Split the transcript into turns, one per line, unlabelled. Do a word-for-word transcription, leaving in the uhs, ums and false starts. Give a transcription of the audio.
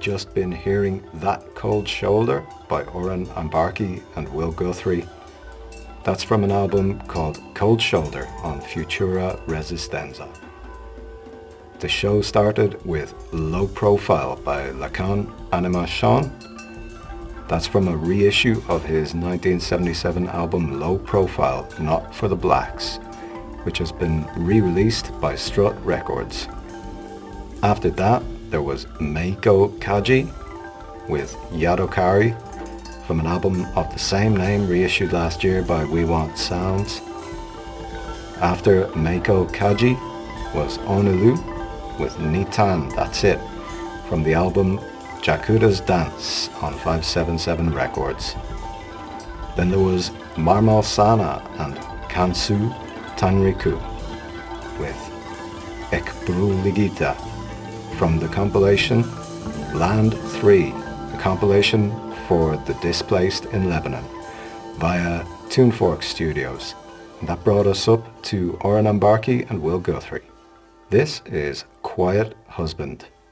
just been hearing That Cold Shoulder by Oren Ambarki and Will Guthrie. That's from an album called Cold Shoulder on Futura Resistenza. The show started with Low Profile by Lacan Animation. That's from a reissue of his nineteen seventy-seven album Low Profile, Not for the Blacks, which has been re-released by Strut Records. After that, there was Meiko Kaji with Yadokari from an album of the same name reissued last year by We Want Sounds. After Meiko Kaji was Onulu with Nitan, That's It, from the album Jakuda's Dance on five seven seven Records. Then there was Marmal Sana and Kansu Tanriku with Ekbruligita from the compilation Land three, a compilation for the displaced in Lebanon via Tunefork Studios. And that brought us up to Oren Ambarki and Will Guthrie. This is Quiet Husband.